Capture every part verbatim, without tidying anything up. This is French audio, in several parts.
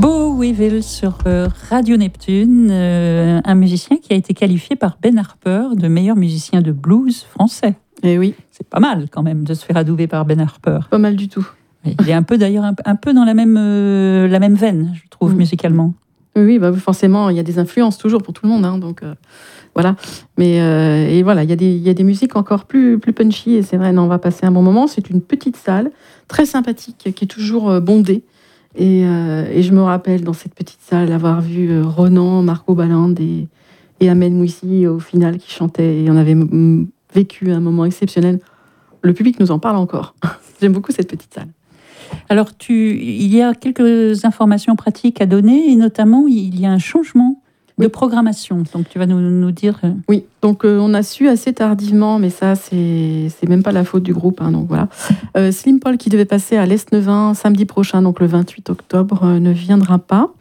Beau Weevil sur euh, Radio Neptune, euh, un musicien qui a été qualifié par Ben Harper de meilleur musicien de blues français. Eh oui. C'est pas mal quand même de se faire adouber par Ben Harper. Pas mal du tout. Il est un peu d'ailleurs un, un peu dans la même, euh, la même veine, je trouve, mmh. musicalement. Oui, bah forcément, il y a des influences toujours pour tout le monde, hein, donc euh, voilà. Mais euh, et voilà, il y a des il y a des musiques encore plus plus punchy et c'est vrai, non, on va passer un bon moment. C'est une petite salle très sympathique qui est toujours bondée et, euh, et je me rappelle dans cette petite salle avoir vu euh, Ronan, Marco Balland et et Ahmed Mouissi au final qui chantaient et on avait m- vécu un moment exceptionnel. Le public nous en parle encore. J'aime beaucoup cette petite salle. Alors, tu, il y a quelques informations pratiques à donner, et notamment, il y a un changement oui. de programmation. Donc, tu vas nous, nous dire... Oui, donc euh, on a su assez tardivement, mais ça, c'est, c'est même pas la faute du groupe. Hein, donc voilà. Euh, Slim Paul, qui devait passer à l'Est-Neuvin samedi prochain, donc le vingt-huit octobre, euh, ne viendra pas.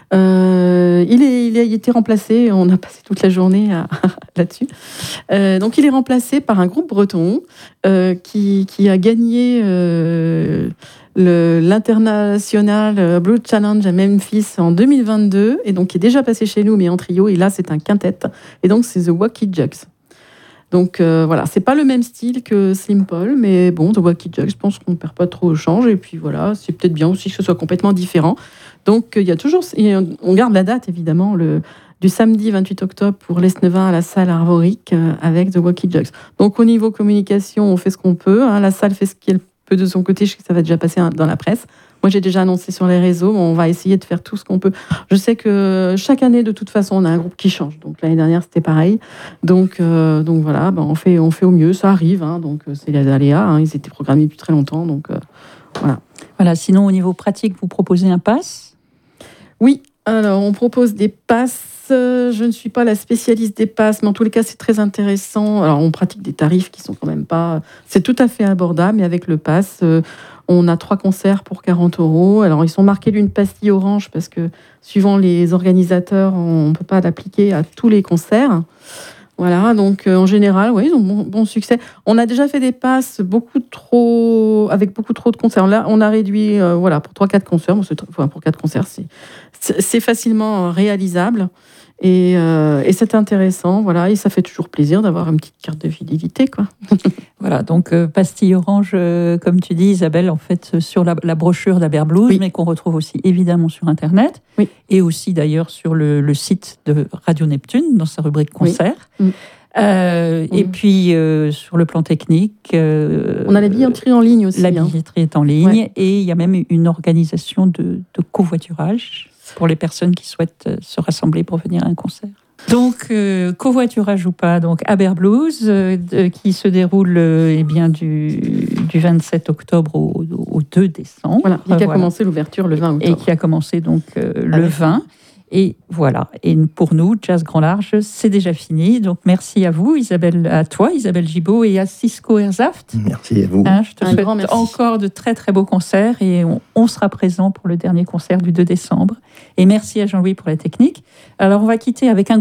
Euh, il, est, il a été remplacé, on a passé toute la journée à, là-dessus. Euh, donc il est remplacé par un groupe breton euh, qui, qui a gagné euh, le, l'International Blues Challenge à Memphis en deux mille vingt-deux, et donc qui est déjà passé chez nous, mais en trio, et là c'est un quintet, et donc c'est The Wacky Jugs. Donc euh, voilà, c'est pas le même style que Slim Paul, mais bon, The Wacky Jugs, je pense qu'on perd pas trop au change, et puis voilà, c'est peut-être bien aussi que ce soit complètement différent. Donc il y a toujours, on garde la date évidemment, le, du samedi vingt-huit octobre pour l'Est-Neuvin à la salle Arvorique euh, avec The Wacky Jugs. Donc au niveau communication, on fait ce qu'on peut, hein, la salle fait ce qu'elle peut de son côté, je sais que ça va déjà passer dans la presse. Moi, j'ai déjà annoncé sur les réseaux, on va essayer de faire tout ce qu'on peut. Je sais que chaque année, de toute façon, on a un groupe qui change. Donc, l'année dernière, c'était pareil. Donc, euh, donc voilà, ben, on, fait, on fait au mieux, ça arrive. Hein, donc, c'est les aléas. Hein, ils étaient programmés depuis très longtemps. Donc, euh, voilà. Voilà. Sinon, au niveau pratique, vous proposez un pass ? Oui, alors, on propose des passes. Je ne suis pas la spécialiste des passes, mais en tous les cas, c'est très intéressant. Alors, on pratique des tarifs qui sont quand même pas... C'est tout à fait abordable, mais avec le pass... Euh, on a trois concerts pour quarante euros. Alors, ils sont marqués d'une pastille orange parce que, suivant les organisateurs, on ne peut pas l'appliquer à tous les concerts. Voilà, donc euh, en général, oui, ils ont bon, bon succès. On a déjà fait des passes beaucoup trop, avec beaucoup trop de concerts. Là, on a réduit euh, voilà, pour trois quatre concerts. Bon, c'est, enfin, pour quatre concerts, c'est, c'est facilement réalisable. Et, euh, et c'est intéressant, voilà, et ça fait toujours plaisir d'avoir une petite carte de fidélité, quoi. Voilà, donc euh, pastille orange, euh, comme tu dis, Isabelle, en fait, sur la, la brochure d'Aber Blues, oui. mais qu'on retrouve aussi évidemment sur Internet, oui. et aussi d'ailleurs sur le, le site de Radio Neptune, dans sa rubrique concert. Oui. Euh, mmh. Et puis, euh, sur le plan technique... Euh, on a la billetterie en ligne aussi. La billetterie hein. est en ligne, ouais. et il y a même une organisation de, de covoiturage pour les personnes qui souhaitent se rassembler pour venir à un concert. Donc, euh, covoiturage ou pas, donc Aber Blues, euh, de, qui se déroule euh, eh bien, du, du vingt-sept octobre au, au deux décembre. Voilà, et qui a voilà. commencé l'ouverture le vingt octobre. Et qui a commencé donc euh, le vingt. Et voilà, et pour nous, Jazz Grand Large, c'est déjà fini. Donc merci à vous, Isabelle, à toi, Isabelle Gibaud, et à Cisco Herzhaft. Merci à vous. Hein, je te Un souhaite encore de très très beaux concerts, et on, on sera présent pour le dernier concert du deux décembre. Et merci à Jean-Louis pour la technique. Alors on va quitter avec un